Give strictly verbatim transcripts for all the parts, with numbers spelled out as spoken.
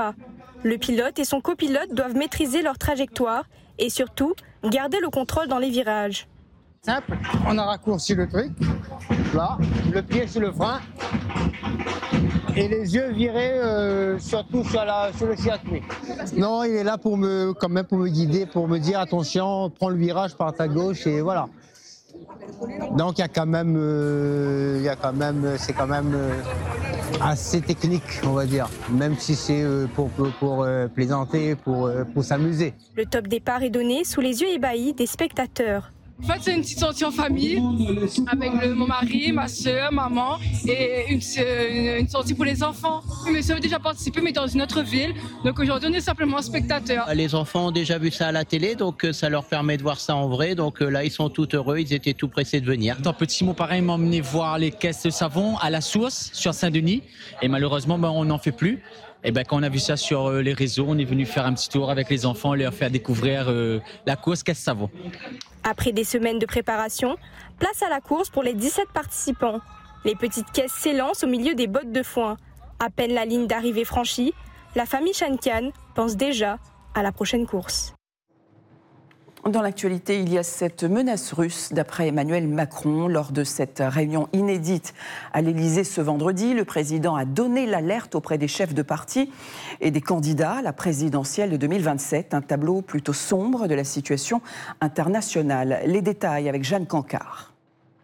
pas. Le pilote et son copilote doivent maîtriser leur trajectoire et surtout garder le contrôle dans les virages. Simple, on a raccourci le truc, là, le pied sur le frein et les yeux virés euh, surtout sur, la, sur le circuit. Non, il est là pour me, quand même pour me guider, pour me dire attention, prends le virage par ta gauche et voilà. Donc il y a quand même, euh, il y a quand même, c'est quand même euh, assez technique, on va dire, même si c'est euh, pour, pour, pour euh, plaisanter, pour, euh, pour s'amuser. Le top départ est donné sous les yeux ébahis des spectateurs. En fait, c'est une petite sortie en famille avec le, mon mari, ma soeur, maman et une, une, une sortie pour les enfants. Mes soeurs ont déjà participé, mais dans une autre ville. Donc aujourd'hui, on est simplement spectateurs. Les enfants ont déjà vu ça à la télé, donc ça leur permet de voir ça en vrai. Donc là, ils sont tout heureux, ils étaient tout pressés de venir. Un petit mot pareil m'a emmené voir les caisses de savon à la source sur Saint-Denis. Et malheureusement, ben, on n'en fait plus. Et ben, quand on a vu ça sur euh, les réseaux, on est venu faire un petit tour avec les enfants, leur faire découvrir euh, la course Caisse Savon. Après des semaines de préparation, place à la course pour les dix-sept participants. Les petites caisses s'élancent au milieu des bottes de foin. À peine la ligne d'arrivée franchie, la famille Shankan pense déjà à la prochaine course. Dans l'actualité, il y a cette menace russe, d'après Emmanuel Macron. Lors de cette réunion inédite à l'Élysée ce vendredi, le président a donné l'alerte auprès des chefs de parti et des candidats à la présidentielle de deux mille vingt-sept. Un tableau plutôt sombre de la situation internationale. Les détails avec Jeanne Cancard.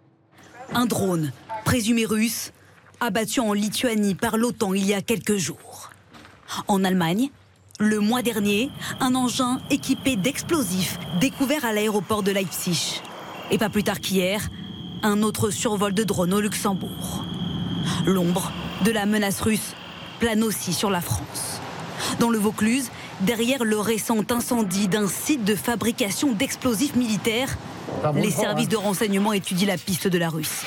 Un drone, présumé russe, abattu en Lituanie par l'OTAN il y a quelques jours. En Allemagne, le mois dernier, un engin équipé d'explosifs découvert à l'aéroport de Leipzig. Et pas plus tard qu'hier, un autre survol de drone au Luxembourg. L'ombre de la menace russe plane aussi sur la France. Dans le Vaucluse, derrière le récent incendie d'un site de fabrication d'explosifs militaires, les services de renseignement étudient la piste de la Russie.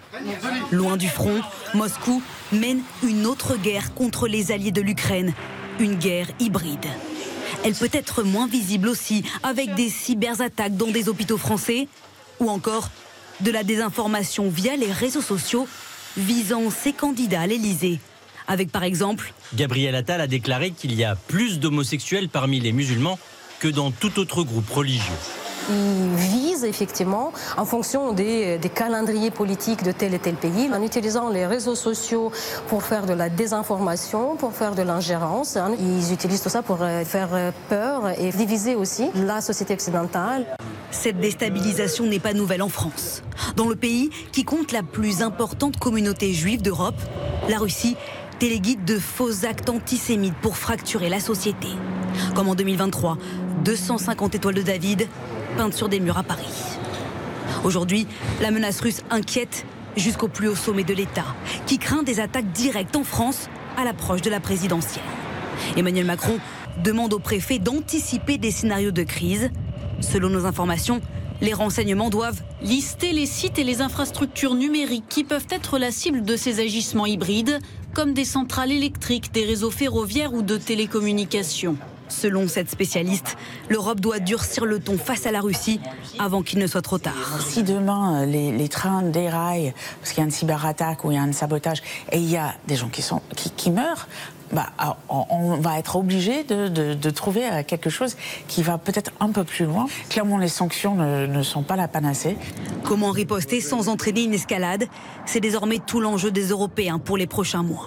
Loin du front, Moscou mène une autre guerre contre les alliés de l'Ukraine. Une guerre hybride. Elle peut être moins visible aussi, avec des cyberattaques dans des hôpitaux français ou encore de la désinformation via les réseaux sociaux visant ses candidats à l'Élysée. Avec par exemple... Gabriel Attal a déclaré qu'il y a plus d'homosexuels parmi les musulmans que dans tout autre groupe religieux. Il vise effectivement en fonction des, des calendriers politiques de tel et tel pays, en utilisant les réseaux sociaux pour faire de la désinformation, pour faire de l'ingérence. Ils utilisent tout ça pour faire peur et diviser aussi la société occidentale. Cette déstabilisation n'est pas nouvelle en France. Dans le pays qui compte la plus importante communauté juive d'Europe, la Russie téléguide de faux actes antisémites pour fracturer la société. Comme en deux mille vingt-trois, deux cent cinquante étoiles de David peintes sur des murs à Paris. Aujourd'hui, la menace russe inquiète jusqu'au plus haut sommet de l'État, qui craint des attaques directes en France à l'approche de la présidentielle. Emmanuel Macron demande au préfet d'anticiper des scénarios de crise. Selon nos informations, les renseignements doivent lister les sites et les infrastructures numériques qui peuvent être la cible de ces agissements hybrides, comme des centrales électriques, des réseaux ferroviaires ou de télécommunications. Selon cette spécialiste, l'Europe doit durcir le ton face à la Russie avant qu'il ne soit trop tard. Si demain les, les trains déraillent parce qu'il y a une cyberattaque ou il y a un sabotage et il y a des gens qui, sont, qui, qui meurent, bah, on va être obligé de, de, de trouver quelque chose qui va peut-être un peu plus loin. Clairement, les sanctions ne, ne sont pas la panacée. Comment riposter sans entraîner une escalade? C'est désormais tout l'enjeu des Européens pour les prochains mois.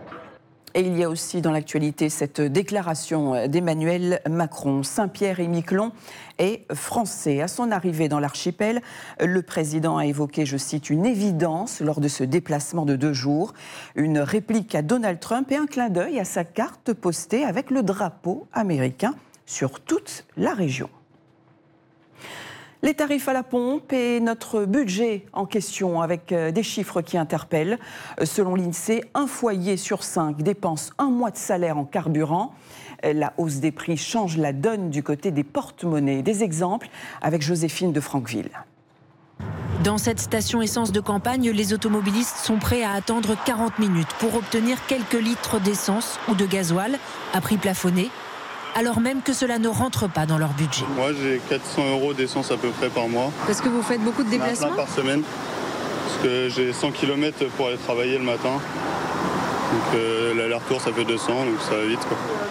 Et il y a aussi dans l'actualité cette déclaration d'Emmanuel Macron. Saint-Pierre-et-Miquelon est français. À son arrivée dans l'archipel, le président a évoqué, je cite, une évidence lors de ce déplacement de deux jours, une réplique à Donald Trump et un clin d'œil à sa carte postée avec le drapeau américain sur toute la région. Les tarifs à la pompe et notre budget en question avec des chiffres qui interpellent. Selon l'INSEE, un foyer sur cinq dépense un mois de salaire en carburant. La hausse des prix change la donne du côté des porte-monnaies. Des exemples avec Joséphine de Franqueville. Dans cette station essence de campagne, les automobilistes sont prêts à attendre quarante minutes pour obtenir quelques litres d'essence ou de gasoil à prix plafonné, alors même que cela ne rentre pas dans leur budget. Moi, j'ai quatre cents euros d'essence à peu près par mois. Parce que vous faites beaucoup de déplacements ? Plein par semaine, parce que j'ai cent kilomètres pour aller travailler le matin. Donc euh, l'aller-retour, ça fait deux cents, donc ça va vite, quoi.